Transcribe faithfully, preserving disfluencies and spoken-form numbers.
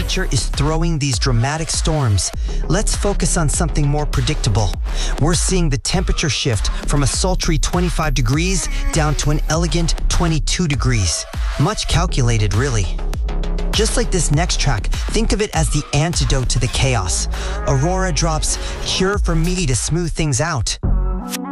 nature is throwing these dramatic storms, let's focus on something more predictable. We're seeing the temperature shift from a sultry twenty-five degrees down to an elegant twenty-two degrees. Much calculated, really. Just like this next track, think of it as the antidote to the chaos. Aurora drops Cure for Me to smooth things out.